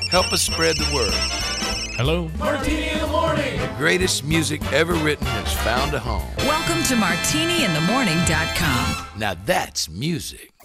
Help us spread the word. Hello? Martini in the Morning. The greatest music ever written has found a home. Welcome to MartiniInTheMorning.com. Now that's music.